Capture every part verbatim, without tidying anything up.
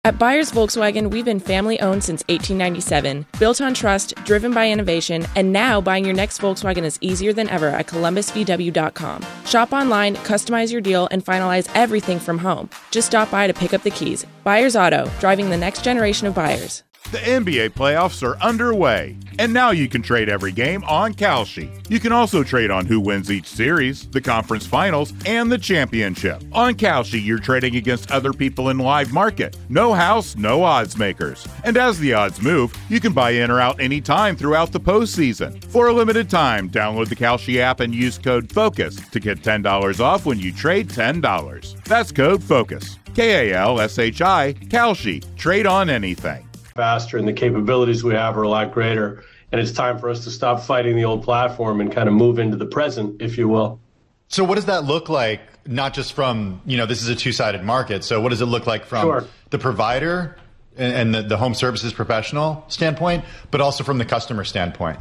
At Buyers Volkswagen, we've been family-owned since eighteen ninety-seven, built on trust, driven by innovation, and now buying your next Volkswagen is easier than ever at Columbus V W dot com. Shop online, customize your deal, and finalize everything from home. Just stop by to pick up the keys. Buyers Auto, driving the next generation of buyers. The N B A playoffs are underway, and now you can trade every game on Kalshi. You can also trade on who wins each series, the conference finals, and the championship. On Kalshi, you're trading against other people in live market. No house, no odds makers. And as the odds move, you can buy in or out anytime throughout the postseason. For a limited time, download the Kalshi app and use code FOCUS to get ten dollars off when you trade ten dollars. That's code FOCUS. K A L S H I, Kalshi. Trade on anything. Faster and the capabilities we have are a lot greater. And it's time for us to stop fighting the old platform and kind of move into the present, if you will. So what does that look like, not just from, you know, this is a two-sided market. So what does it look like from Sure. the provider and, and the, the home services professional standpoint, but also from the customer standpoint?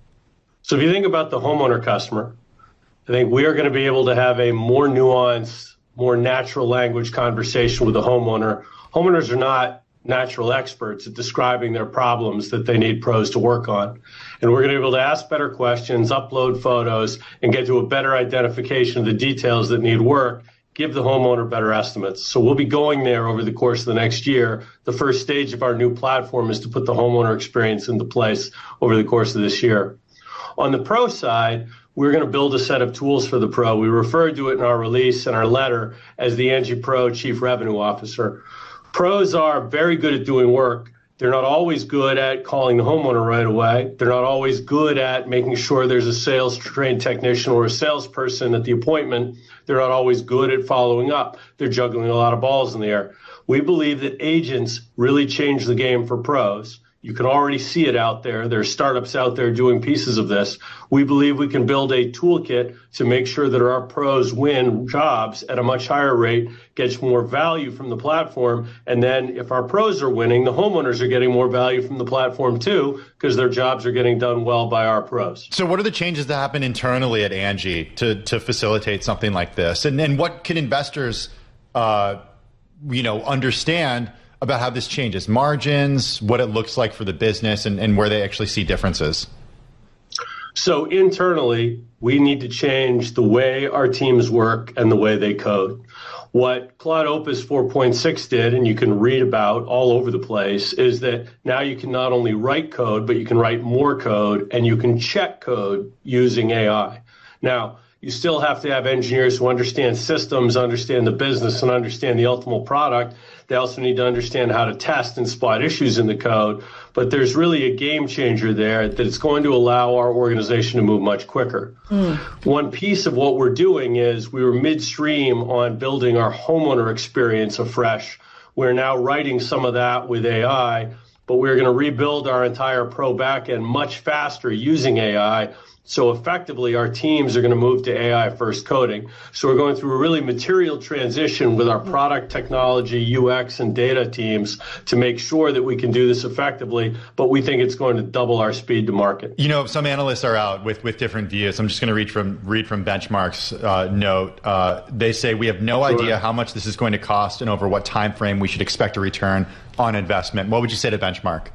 So if you think about the homeowner customer, I think we are going to be able to have a more nuanced, more natural language conversation with the homeowner. Homeowners are not natural experts at describing their problems that they need pros to work on. And we're going to be able to ask better questions, upload photos, and get to a better identification of the details that need work, give the homeowner better estimates. So we'll be going there over the course of the next year. The first stage of our new platform is to put the homeowner experience into place over the course of this year. On the pro side, we're going to build a set of tools for the pro. We referred to it in our release and our letter as the Angie Pro Chief Revenue Officer. Pros are very good at doing work. They're not always good at calling the homeowner right away. They're not always good at making sure there's a sales trained technician or a salesperson at the appointment. They're not always good at following up. They're juggling a lot of balls in the air. We believe that agents really change the game for pros. You can already see it out there. There are startups out there doing pieces of this. We believe we can build a toolkit to make sure that our pros win jobs at a much higher rate, gets more value from the platform. And then if our pros are winning, the homeowners are getting more value from the platform too, because their jobs are getting done well by our pros. So what are the changes that happen internally at Angie to, to facilitate something like this? And then what can investors, uh, you know, understand about how this changes margins, what it looks like for the business, and, and where they actually see differences? So internally, we need to change the way our teams work and the way they code. What Cloud Opus four point six did, and you can read about all over the place, is that now you can not only write code, but you can write more code, and you can check code using A I. Now, you still have to have engineers who understand systems, understand the business, and understand the ultimate product. They also need to understand how to test and spot issues in the code. But there's really a game changer there that it's going to allow our organization to move much quicker. Mm. One piece of what we're doing is we were midstream on building our homeowner experience afresh. We're now writing some of that with A I, but we're going to rebuild our entire pro backend much faster using A I. So effectively, our teams are going to move to A I-first coding. So we're going through a really material transition with our product, technology, U X, and data teams to make sure that we can do this effectively, but we think it's going to double our speed to market. You know, some analysts are out with, with different views. I'm just going to read from, read from Benchmark's uh, note. Uh, they say, we have no sure. idea how much this is going to cost and over what time frame we should expect a return on investment. What would you say to Benchmark?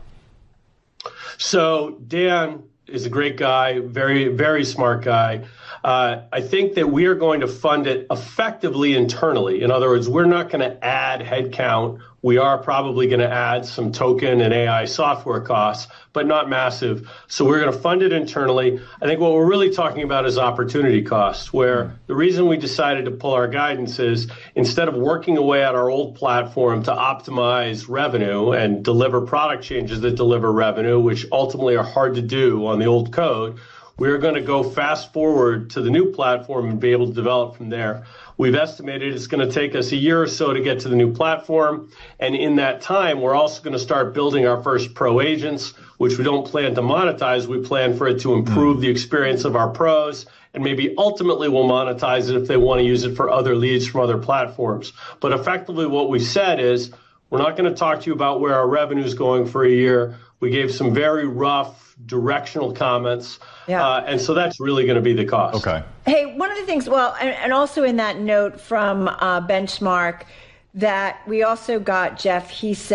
So Dan is a great guy, very, very smart guy. Uh, I think that we are going to fund it effectively internally. In other words, we're not going to add headcount. We are probably going to add some token and A I software costs, but not massive. So we're going to fund it internally. I think what we're really talking about is opportunity costs, where the reason we decided to pull our guidance is instead of working away at our old platform to optimize revenue and deliver product changes that deliver revenue, which ultimately are hard to do on the old code, we're going to go fast forward to the new platform and be able to develop from there. We've estimated it's going to take us a year or so to get to the new platform. And in that time, we're also going to start building our first pro agents, which we don't plan to monetize. We plan for it to improve the experience of our pros. And maybe ultimately we'll monetize it if they want to use it for other leads from other platforms. But effectively what we said is we're not going to talk to you about where our revenue is going for a year. We gave some very rough directional comments. Yeah. Uh, and so that's really going to be the cost. Okay. Hey, one of the things, well, and, and also in that note from uh, Benchmark that we also got, Jeff, he said,